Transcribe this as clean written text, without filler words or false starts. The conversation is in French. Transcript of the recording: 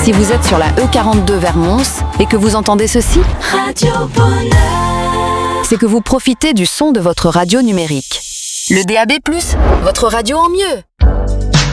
Si vous êtes sur la E42 vers Mons et que vous entendez ceci, Radio Bonheur. c'est que vous profitez du son de votre radio numérique. Le DAB+, votre radio en mieux.